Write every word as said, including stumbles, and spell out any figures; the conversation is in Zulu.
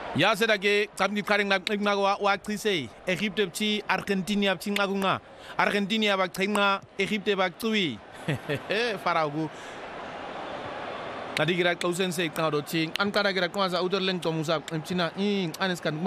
Yasedake cabni kharing nak ngakwa wa qise Egypte bchi Argentina bchi ngakunga Argentina baqhenqa Egypte baqwi faragu Nadigira klausen se qado chi ankara gira kwaza uderleng tomusa mchina in aneskan